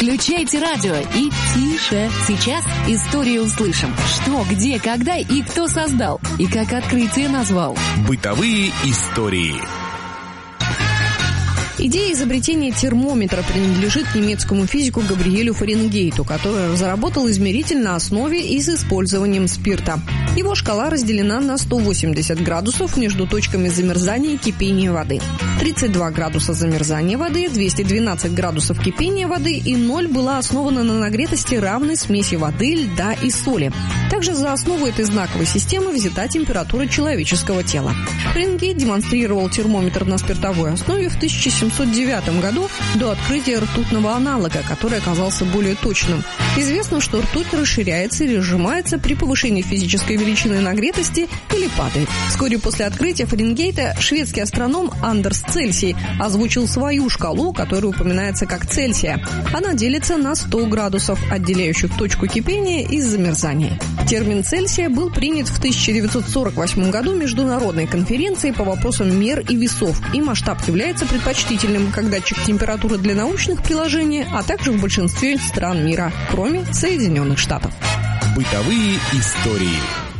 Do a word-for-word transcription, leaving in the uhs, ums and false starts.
Включайте радио и тише. Сейчас историю услышим. Что, где, когда и кто создал. И как открытие назвал. Бытовые истории. Идея изобретения термометра принадлежит немецкому физику Габриэлю Фаренгейту, который разработал измеритель на основе и с использованием спирта. Его шкала разделена на сто восемьдесят градусов между точками замерзания и кипения воды. тридцать два градуса замерзания воды, двести двенадцать градусов кипения воды и ноль была основана на нагретости равной смеси воды, льда и соли. Также за основу этой знаковой системы взята температура человеческого тела. Фаренгейт демонстрировал термометр на спиртовой основе в тысяча семьсот девятом году до открытия ртутного аналога, который оказался более точным. Известно, что ртуть расширяется или сжимается при повышении физической величины нагретости или падает. Вскоре после открытия Фаренгейта шведский астроном Андерс Цельсий озвучил свою шкалу, которая упоминается как Цельсия. Она делится на сто градусов, отделяющих точку кипения и замерзания. Термин Цельсия был принят в тысяча девятьсот сорок восьмом году Международной конференцией по вопросам мер и весов, и масштаб является предпочтительным как датчик температуры для научных приложений, а также в большинстве стран мира, кроме Соединенных Штатов. Бытовые истории.